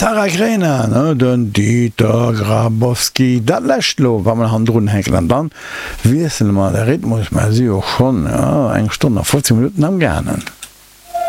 Sarah Greiner, ne, den Dieter Grabowski, dat lächtlo, wann man Hand run henkel an dann wiesel mal der Rhythmus mal si och schon ja, eng Stunde 14 Minuten am Gernen.